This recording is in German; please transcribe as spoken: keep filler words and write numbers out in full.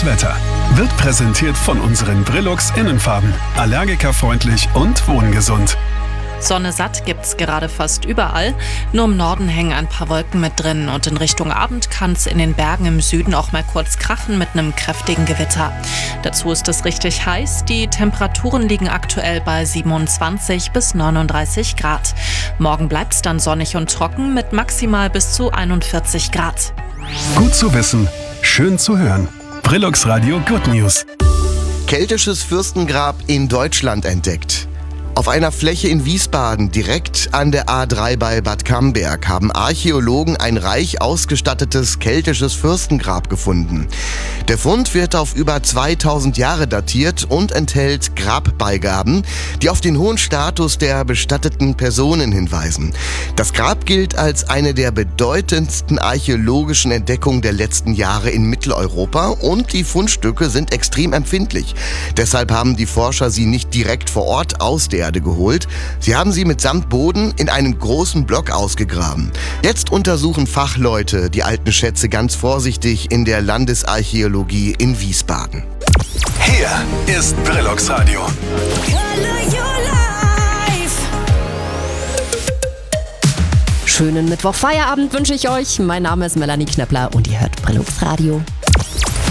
Das Wetter wird präsentiert von unseren Brillux Innenfarben. Allergikerfreundlich und wohngesund. Sonne satt gibt's gerade fast überall. Nur im Norden hängen ein paar Wolken mit drin und in Richtung Abend kann's in den Bergen im Süden auch mal kurz krachen mit einem kräftigen Gewitter. Dazu ist es richtig heiß. Die Temperaturen liegen aktuell bei siebenundzwanzig bis neununddreißig Grad. Morgen bleibt's dann sonnig und trocken mit maximal bis zu einundvierzig Grad. Gut zu wissen, schön zu hören. Brillux Radio Good News. Keltisches Fürstengrab in Deutschland entdeckt. Auf einer Fläche in Wiesbaden, direkt an der A drei bei Bad Camberg, haben Archäologen ein reich ausgestattetes keltisches Fürstengrab gefunden. Der Fund wird auf über zweitausend Jahre datiert und enthält Grabbeigaben, die auf den hohen Status der bestatteten Personen hinweisen. Das Grab gilt als eine der bedeutendsten archäologischen Entdeckungen der letzten Jahre in Mitteleuropa und die Fundstücke sind extrem empfindlich. Deshalb haben die Forscher sie nicht direkt vor Ort aus der Erde geholt. Sie haben sie mitsamt Boden in einem großen Block ausgegraben. Jetzt untersuchen Fachleute die alten Schätze ganz vorsichtig in der Landesarchäologie in Wiesbaden. Hier ist Brillux Radio. Schönen Mittwoch Feierabend wünsche ich euch. Mein Name ist Melanie Knöppler und ihr hört Brillux Radio.